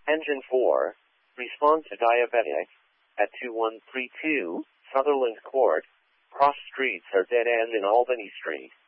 Engine 4, respond to diabetic, at 2132 Sutherland Court, cross streets are dead end in Albany Street.